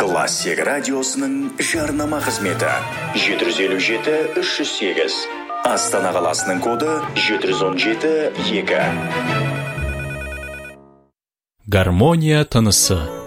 Классик радиосының жарнама қызметі 757-308. Астана қаласының коды 717-2. Гармония тынысы.